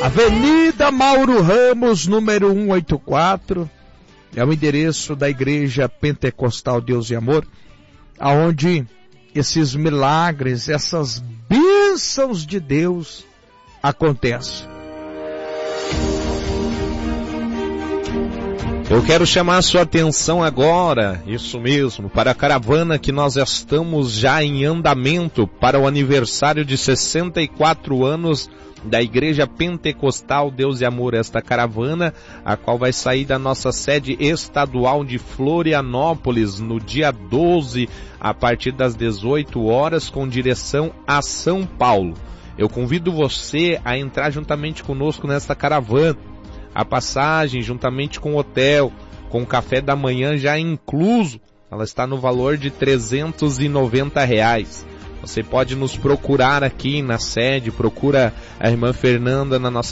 Avenida Mauro Ramos, número 184, é o endereço da Igreja Pentecostal Deus e Amor, aonde esses milagres, essas bênçãos de Deus acontecem. Eu quero chamar a sua atenção agora, isso mesmo, para a caravana que nós estamos já em andamento para o aniversário de 64 anos da Igreja Pentecostal Deus e Amor. Esta caravana, a qual vai sair da nossa sede estadual de Florianópolis no dia 12, a partir das 18 horas, com direção a São Paulo. Eu convido você a entrar juntamente conosco nesta caravana. A passagem, juntamente com o hotel, com o café da manhã já incluso, ela está no valor de R$390. Você pode nos procurar aqui na sede, procura a irmã Fernanda na nossa